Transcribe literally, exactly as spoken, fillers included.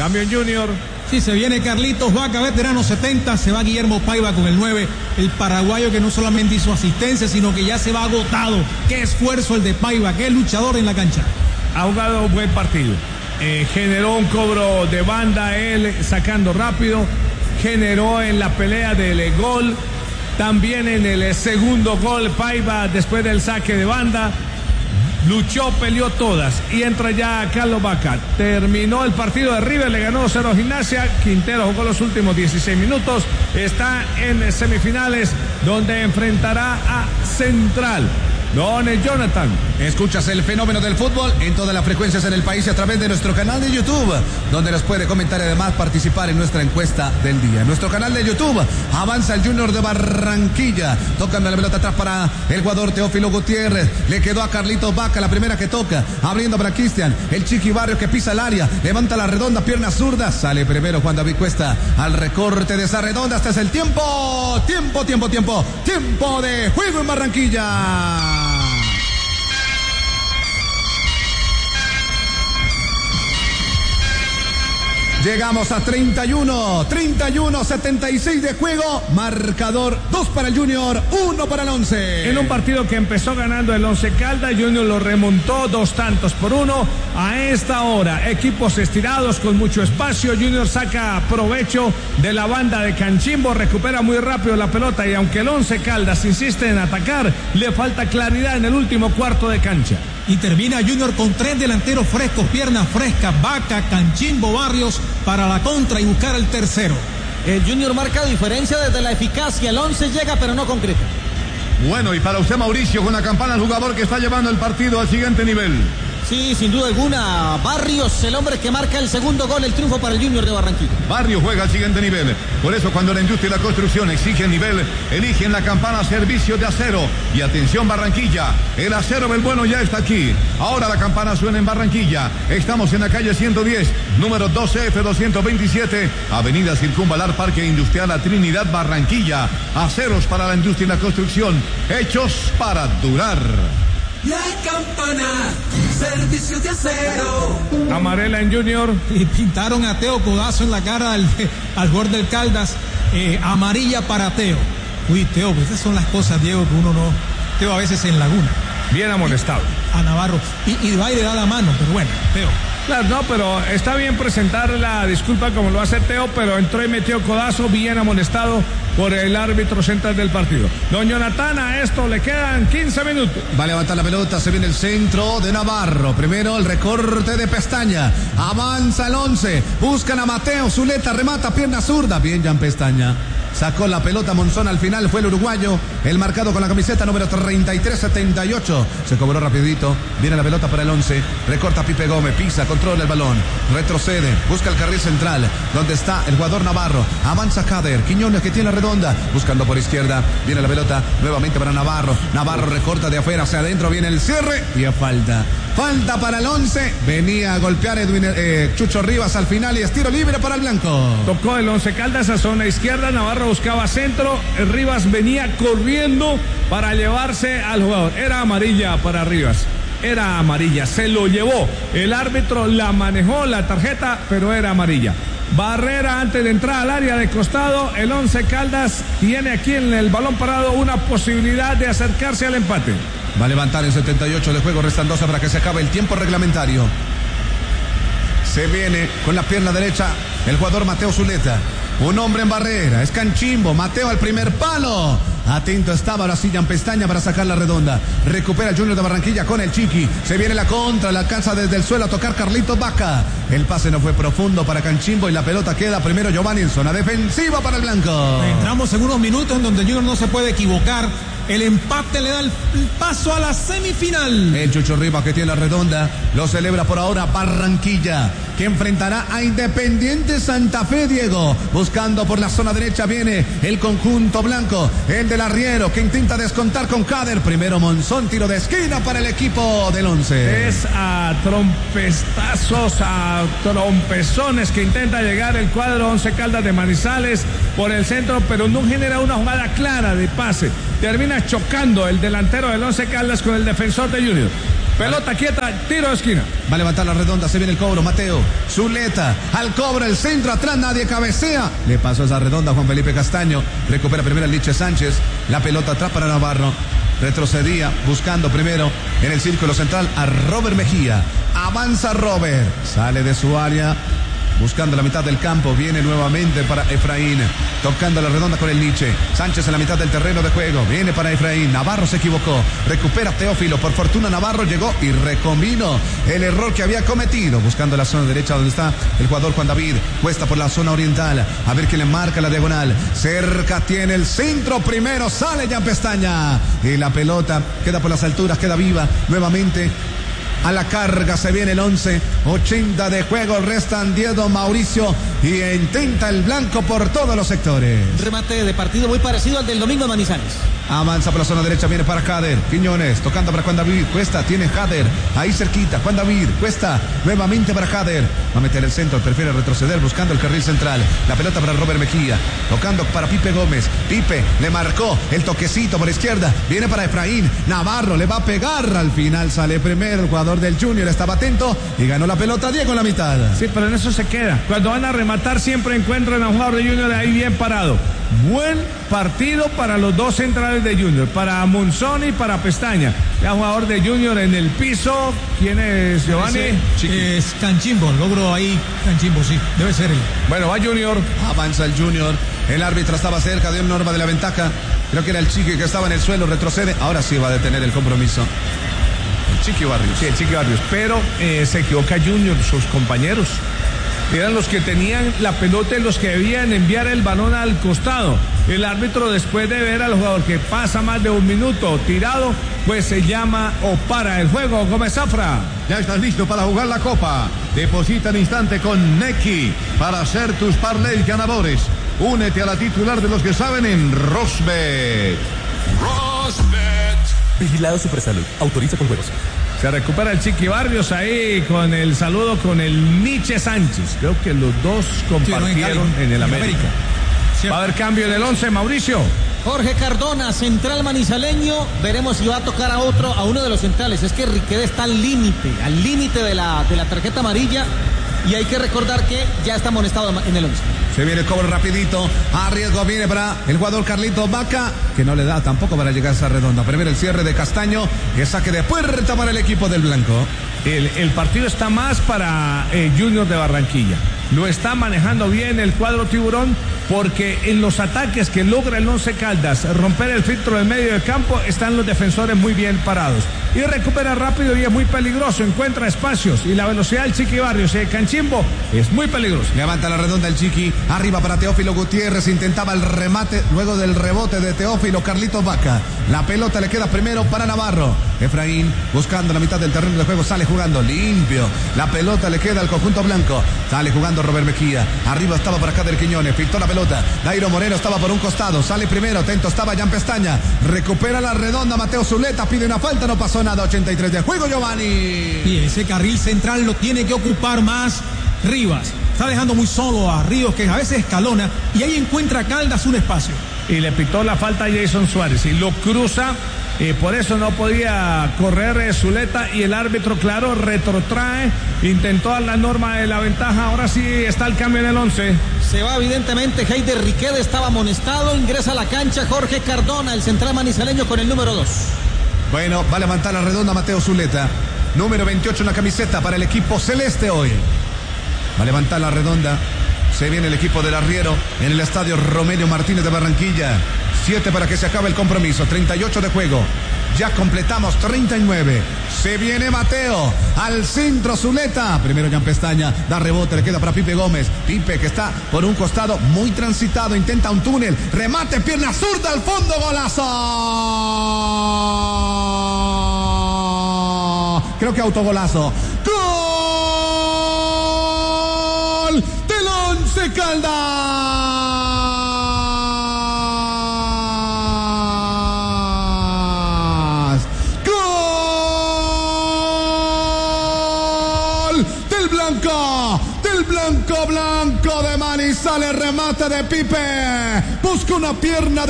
Cambio en Junior. Sí, se viene Carlitos Vaca, veterano setenta, se va Guillermo Paiva con el nueve, el paraguayo que no solamente hizo asistencia, sino que ya se va agotado. Qué esfuerzo el de Paiva, qué luchador en la cancha. Ha jugado un buen partido. Eh, generó un cobro de banda, él sacando rápido, generó en la pelea del gol, también en el segundo gol Paiva después del saque de banda. Luchó, peleó todas y entra ya Carlos Vaca. Terminó el partido de River, le ganó cero a Gimnasia. Quintero jugó los últimos dieciséis minutos. Está en semifinales donde enfrentará a Central. Don Jonathan. Escuchas el fenómeno del fútbol en todas las frecuencias en el país a través de nuestro canal de YouTube, donde nos puede comentar y además participar en nuestra encuesta del día. Nuestro canal de YouTube, avanza el Junior de Barranquilla, tocando la pelota atrás para el jugador Teófilo Gutiérrez, le quedó a Carlitos Vaca, la primera que toca, abriendo para Cristian, el Chiqui Barrio que pisa el área, levanta la redonda, pierna zurda, sale primero Juan David Cuesta al recorte de esa redonda. Este es el tiempo, tiempo, tiempo, tiempo, tiempo de juego en Barranquilla. Llegamos a treinta y uno, treinta y uno, setenta y seis de juego, marcador dos para el Junior, uno para el Once. En un partido que empezó ganando el Once Caldas, Junior lo remontó dos tantos por uno. A esta hora, equipos estirados con mucho espacio, Junior saca provecho de la banda de Canchimbo, recupera muy rápido la pelota y aunque el Once Caldas insiste en atacar, le falta claridad en el último cuarto de cancha. Y termina Junior con tres delanteros frescos, piernas frescas, Vaca, Canchimbo, Barrios para la contra y buscar el tercero. El Junior marca diferencia desde la eficacia, el Once llega pero no concreta. Bueno, y para usted, Mauricio, con la campana el jugador que está llevando el partido al siguiente nivel. Sí, sin duda alguna, Barrios, el hombre que marca el segundo gol, el triunfo para el Junior de Barranquilla. Barrios juega al siguiente nivel. Por eso cuando la industria y la construcción exigen nivel, eligen la campana servicio de acero. Y atención Barranquilla, el acero del bueno ya está aquí. Ahora la campana suena en Barranquilla. Estamos en la calle ciento diez, número doce F doscientos veintisiete, avenida Circunvalar, Parque Industrial La Trinidad, Barranquilla. Aceros para la industria y la construcción, hechos para durar. La campana, servicios de acero. Amarela en Junior. Y pintaron a Teo codazo en la cara al, al jugador del Caldas. Eh, amarilla para Teo. Uy, Teo, pues esas son las cosas, Diego, que uno no... Teo a veces en laguna. Bien amonestado. A Navarro. Y, y va y le da la mano, pero bueno, Teo. Claro, no, pero está bien presentar la disculpa como lo hace Teo, pero entró y metió codazo, bien amonestado por el árbitro central del partido. Don Jonathan, a esto le quedan quince minutos. Va a levantar la pelota, se viene el centro de Navarro. Primero el recorte de Pestaña. Avanza el once. Buscan a Mateo Zuleta, remata, pierna zurda. Bien, Jan Pestaña. Sacó la pelota Monzón al final, fue el uruguayo, el marcado con la camiseta número treinta y tres setenta y ocho. Se cobró rapidito, viene la pelota para el once, recorta Pipe Gómez, pisa, controla el balón, retrocede, busca el carril central, donde está el jugador Navarro, avanza Kader, Quiñones que tiene la redonda, buscando por izquierda, viene la pelota nuevamente para Navarro, Navarro recorta de afuera hacia adentro, viene el cierre y a falta. Falta para el once, venía a golpear Edwin, eh, Chucho Rivas al final y estiro libre para el blanco. Tocó el Once Caldas a zona izquierda, Navarro buscaba centro, Rivas venía corriendo para llevarse al jugador. Era amarilla para Rivas, era amarilla, se lo llevó. El árbitro la manejó la tarjeta, pero era amarilla. Barrera antes de entrar al área de costado, el Once Caldas tiene aquí en el balón parado una posibilidad de acercarse al empate. Va a levantar en setenta y ocho de juego, restan doce para que se acabe el tiempo reglamentario. Se viene con la pierna derecha el jugador Mateo Zuleta. Un hombre en barrera, es Canchimbo, Mateo al primer palo. Atento estaba ahora sí Jan Pestaña para sacar la redonda. Recupera el Junior de Barranquilla con el Chiqui. Se viene la contra, la alcanza desde el suelo a tocar Carlitos Vaca. El pase no fue profundo para Canchimbo y la pelota queda primero Giovanni en zona defensiva para el blanco. Entramos en unos minutos en donde el Junior no se puede equivocar. El empate le da el paso a la semifinal. El Chucho Rivas que tiene la redonda lo celebra por ahora Barranquilla, que enfrentará a Independiente Santa Fe, Diego. Buscando por la zona derecha viene el conjunto blanco, el del Arriero, que intenta descontar con Kader. Primero Monzón, tiro de esquina para el equipo del once. Es a trompestazos, a trompezones que intenta llegar el cuadro Once Caldas de Manizales por el centro, pero no genera una jugada clara de pase. Termina chocando el delantero del Once Caldas con el defensor de Junior. Pelota quieta, tiro de esquina. Va a levantar la redonda, se viene el cobro, Mateo Zuleta, al cobro, el centro, atrás nadie cabecea. Le pasó esa redonda a Juan Felipe Castaño. Recupera primero el Liche Sánchez. La pelota atrás para Navarro. Retrocedía, buscando primero en el círculo central a Robert Mejía. Avanza Robert, sale de su área, buscando la mitad del campo, viene nuevamente para Efraín, tocando la redonda con el Liche. Sánchez en la mitad del terreno de juego, viene para Efraín. Navarro se equivocó, recupera Teófilo. Por fortuna Navarro llegó y recombinó el error que había cometido, buscando la zona derecha donde está el jugador Juan David. Cuesta por la zona oriental, a ver quién le marca la diagonal. Cerca tiene el centro, primero sale Jan Pestaña y la pelota queda por las alturas, queda viva nuevamente. A la carga se viene el once, ochenta de juego, restan diez, don Mauricio, y intenta el blanco por todos los sectores. Remate de partido muy parecido al del domingo en Manizales. Avanza por la zona derecha, viene para Jader, Quiñones, tocando para Juan David, Cuesta, tiene Jader, ahí cerquita, Juan David, Cuesta, nuevamente para Jader, va a meter el centro, prefiere retroceder, buscando el carril central, la pelota para Robert Mejía, tocando para Pipe Gómez, Pipe le marcó el toquecito por izquierda, viene para Efraín, Navarro le va a pegar, al final sale primero el jugador del Junior, estaba atento y ganó la pelota Diego en la mitad. Sí, pero en eso se queda. Cuando van a rematar siempre encuentran a un jugador de Junior ahí bien parado. Buen partido para los dos centrales de Junior, para Monzón y para Pestaña. Ya jugador de Junior en el piso. ¿Quién es, Giovanni? Ese es Canchimbo, logro ahí Canchimbo, sí, debe ser él. Bueno, va Junior. Avanza el Junior, el árbitro estaba cerca, dio norma de la ventaja. Creo que era el Chiqui que estaba en el suelo, retrocede. Ahora sí va a detener el compromiso. Chiqui Barrios. Sí, el Chiqui Barrios. Pero eh, se equivoca Junior, sus compañeros. Eran los que tenían la pelota y los que debían enviar el balón al costado. El árbitro, después de ver al jugador que pasa más de un minuto tirado, pues se llama o para el juego. Gómez Zafra. Ya estás listo para jugar la copa. Deposita al instante con Nequi para hacer tus parlays ganadores. Únete a la titular de los que saben en Rosbet. Rosbet. Vigilado Supersalud. Autoriza con juegos. Se recupera el Chiqui Barrios ahí con el saludo con el Liche Sánchez. Creo que los dos compartieron sí, no, en, en el América. América. Va a haber cambio en el once, Mauricio. Jorge Cardona, central manizaleño. Veremos si va a tocar a otro, a uno de los centrales. Es que Riquelme está al límite, al límite de la, de la tarjeta amarilla. Y hay que recordar que ya está amonestado en el once. Se viene el cobro rapidito, a riesgo viene para el jugador Carlitos Vaca, que no le da tampoco para llegar a esa redonda. Primero el cierre de Castaño, que saque de puerta para el equipo del blanco. El, el partido está más para eh, Junior de Barranquilla. Lo está manejando bien el cuadro tiburón, porque en los ataques que logra el Once Caldas romper el filtro del medio del campo, están los defensores muy bien parados. Y recupera rápido y es muy peligroso, encuentra espacios y la velocidad del Chiqui Barrios y el Canchimbo es muy peligroso. Levanta la redonda el Chiqui, arriba para Teófilo Gutiérrez, intentaba el remate luego del rebote de Teófilo Carlitos Vaca. La pelota le queda primero para Navarro. Efraín buscando la mitad del terreno de juego, sale jugando limpio. La pelota le queda al conjunto blanco, sale jugando Robert Mejía. Arriba estaba para Jader Quiñones, pintó la pelota. Dairo Moreno estaba por un costado, sale primero, atento estaba Jan Pestaña. Recupera la redonda Mateo Zuleta, pide una falta, no pasó nada. ochenta y tres de juego, Giovanni. Y ese carril central lo tiene que ocupar más Rivas. Está dejando muy solo a Ríos, que a veces escalona, y ahí encuentra Caldas un espacio. Y le pitó la falta a Jason Suárez y lo cruza. Y por eso no podía correr eh, Zuleta, y el árbitro, claro, retrotrae, intentó dar la norma de la ventaja. Ahora sí está el cambio en el once. Se va evidentemente Heider Riquelme, estaba amonestado, ingresa a la cancha Jorge Cardona, el central manizaleño con el número dos. Bueno, va a levantar la redonda Mateo Zuleta, número veintiocho en la camiseta para el equipo celeste hoy. Va a levantar la redonda, se viene el equipo del Arriero en el estadio Romelio Martínez de Barranquilla. siete para que se acabe el compromiso, treinta y ocho de juego. Ya completamos treinta y nueve. Se viene Mateo al centro, Zuleta. Primero Jan Pestaña, da rebote, le queda para Pipe Gómez. Pipe, que está por un costado muy transitado, intenta un túnel, remate, pierna zurda al fondo, golazo. Creo que autogolazo. ¡Gol del Once Caldas! Del blanco blanco de Manizales, remate de Pipe, busca una pierna de